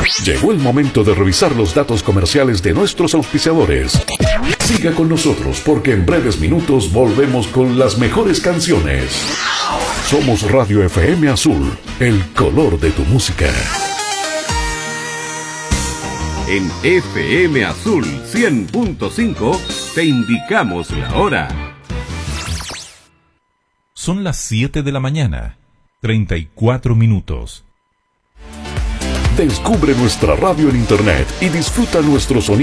Llegó el momento de revisar los datos comerciales de nuestros auspiciadores. Siga con nosotros porque en breves minutos volvemos con las mejores canciones. Somos Radio FM Azul, el color de tu música. En FM Azul 100.5 te indicamos la hora. Son las 7 de la mañana, 34 minutos. Descubre nuestra radio en internet y disfruta nuestro sonido.